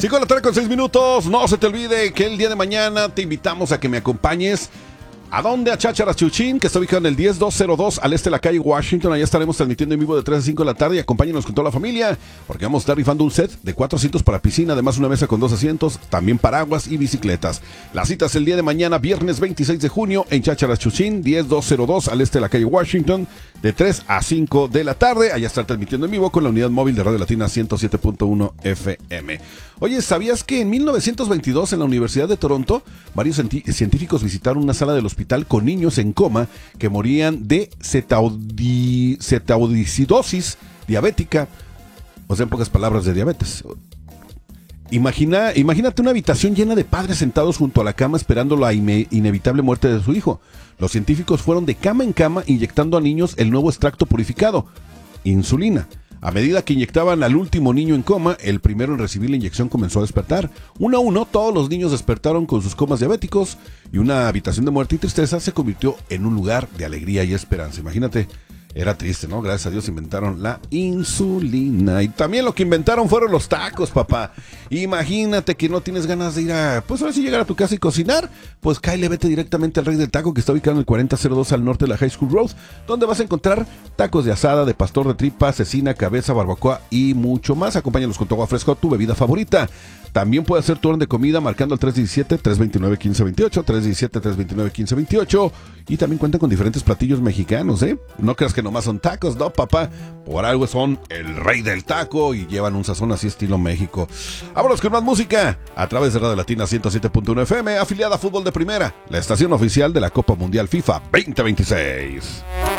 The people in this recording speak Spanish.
5 de la tarde con 6 minutos. No se te olvide que el día de mañana te invitamos a que me acompañes. ¿A dónde? A Chácharas Chuchín, que está ubicado en el 10202 al este de la calle Washington. Allá estaremos transmitiendo en vivo de 3 a 5 de la tarde. Y acompáñenos con toda la familia, porque vamos a estar rifando un set de 4 asientos para piscina, además una mesa con 2 asientos, también paraguas y bicicletas. La cita es el día de mañana, viernes 26 de junio, en Chácharas Chuchín, 10202 al este de la calle Washington, de 3 a 5 de la tarde. Allá estar transmitiendo en vivo con la unidad móvil de Radio Latina 107.1 FM. Oye, ¿sabías que en 1922 en la Universidad de Toronto varios científicos visitaron una sala del hospital con niños en coma que morían de cetoacidosis diabética? O sea, en pocas palabras, de diabetes. Imagínate una habitación llena de padres sentados junto a la cama esperando la inevitable muerte de su hijo. Los científicos fueron de cama en cama inyectando a niños el nuevo extracto purificado, insulina. A medida que inyectaban al último niño en coma, el primero en recibir la inyección comenzó a despertar. Uno a uno, todos los niños despertaron con sus comas diabéticos y una habitación de muerte y tristeza se convirtió en un lugar de alegría y esperanza. Imagínate, era triste, ¿no? Gracias a Dios inventaron la insulina. Y también lo que inventaron fueron los tacos, papá. Imagínate que no tienes ganas de ir pues ahora sí llegar a tu casa y cocinar. Pues cáele, vete directamente al Rey del Taco, que está ubicado en el 4002 al norte de la High School Road, donde vas a encontrar tacos de asada, de pastor de tripa, cecina, cabeza, barbacoa y mucho más. Acompáñalos con tu agua fresca o tu bebida favorita. También puedes hacer tu orden de comida marcando al 317-329-1528, 317-329-1528. Y también cuentan con diferentes platillos mexicanos, ¿eh? No creas que nomás son tacos, no, papá. Por algo son el Rey del Taco y llevan un sazón así estilo México. Vámonos con más música a través de Radio Latina 107.1 FM, afiliada a Fútbol de Primera, la estación oficial de la Copa Mundial FIFA 2026.